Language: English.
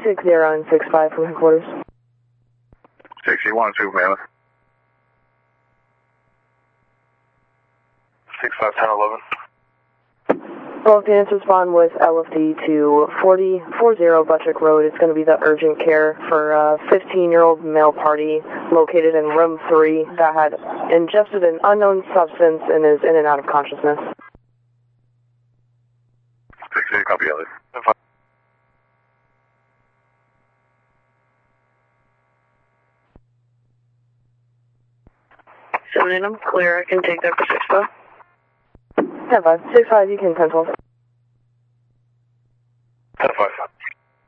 60 and 65 from headquarters. 61 2 Mammoth. 651011. Well, if the answer respond with LFD to 4040 Buttrick Road, it's going to be the urgent care for a 15-year-old male party located in room 3 that had ingested an unknown substance and is in and out of consciousness. 68, copy, Elliot. 7 I'm clear. I can take that for 6-5. 10-5. 6-5, you can 10-12.